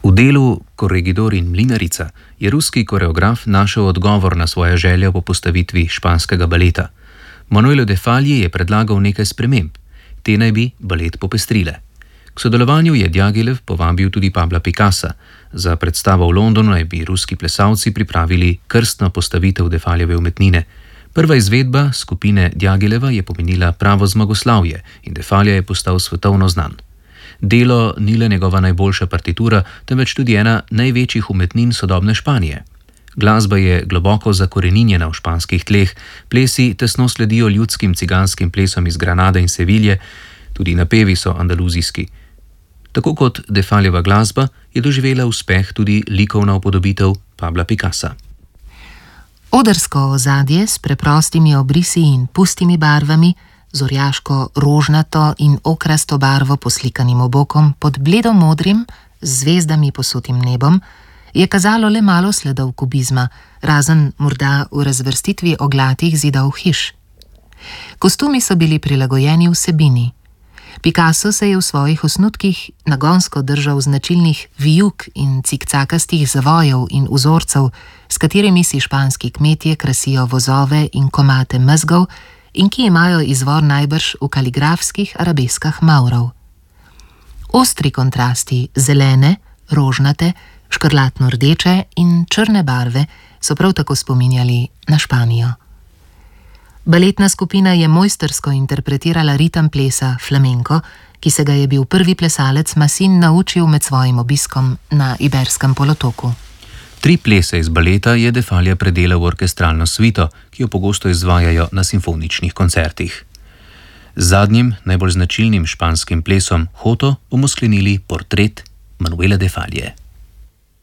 V delu Korregidor in Mlinarica je ruski koreograf našel odgovor na svojo željo po postavitvi španskega baleta. Manuelo de Falla je predlagal nekaj sprememb. Te naj bi balet popestrile. K sodelovanju je Djagilev povabil tudi Pabla Picassa. Za predstavo v Londonu naj bi ruski plesalci pripravili krstno postavitev de Falljeve umetnine. Prva izvedba skupine Djagileva je pomenila pravo zmagoslavje in de Falla je postal svetovno znan. Delo ni le njegova najboljša partitura, temveč tudi ena največjih umetnin sodobne Španije. Glasba je globoko zakoreninjena v španskih tleh, plesi tesno sledijo ljudskim ciganskim plesom iz Granade in Sevilje, tudi napevi so andaluzijski. Tako kot de Falljeva glasba je doživela uspeh tudi likovna upodobitev Pabla Picassa. Odrsko ozadje s preprostimi obrisi in pustimi barvami, z orjaško rožnato in okrasto barvo poslikanim obokom pod bledo modrim, z zvezdami posutim nebom, je kazalo le malo sledov kubizma, razen morda v razvrstitvi oglatih zidov hiš. Kostumi so bili prilagojeni vsebini. Picasso se je v svojih osnutkih nagonsko držal značilnih vijuk in cikcakastih zavojev in vzorcev, s katerimi si španski kmetje krasijo vozove in komate mezgov in ki imajo izvor najbrž v kaligrafskih arabeskah Mavrov. Ostri kontrasti zelene, rožnate, škrlatno-rdeče in črne barve so prav tako spominjali na Španijo. Baletna skupina je mojstrsko interpretirala ritem plesa flamenko, ki se ga je bil prvi plesalec Masin naučil med svojim obiskom na Iberskem polotoku. 3 plese iz baleta je de Falla predelal v orkestralno svito, ki jo pogosto izvajajo na simfoničnih koncertih. Z zadnjim, najbolj značilnim španskim plesom Hoto bomo sklenili portret Manuela de Falle.